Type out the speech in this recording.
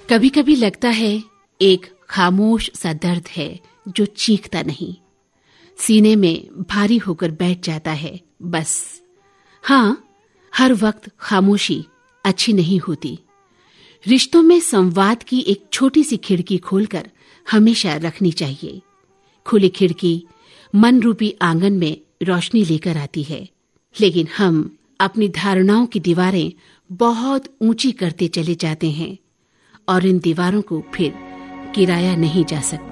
कभी कभी लगता है एक खामोश सा दर्द है जो चीखता नहीं, सीने में भारी होकर बैठ जाता है बस। हाँ, हर वक्त खामोशी अच्छी नहीं होती। रिश्तों में संवाद की एक छोटी सी खिड़की खोलकर हमेशा रखनी चाहिए। खुली खिड़की मन रूपी आंगन में रोशनी लेकर आती है, लेकिन हम अपनी धारणाओं की दीवारें बहुत ऊंची करते चले जाते हैं और इन दीवारों को फिर गिराया नहीं जा सकता।